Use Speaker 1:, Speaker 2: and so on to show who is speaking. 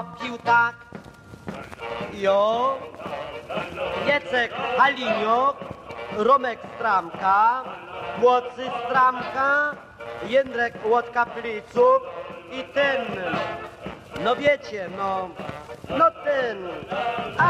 Speaker 1: pił tak. Jo. Jacek Haliniok, Romek Stramka, Łocy Stramka, Jędrek Łotkapliców i ten, no wiecie, no ten,